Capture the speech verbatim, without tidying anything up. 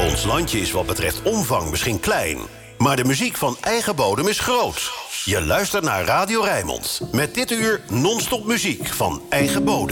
Ons landje is wat betreft omvang misschien klein, maar de muziek van eigen bodem is groot. Je luistert naar Radio Rijnmond. Met dit uur non-stop muziek van eigen bodem.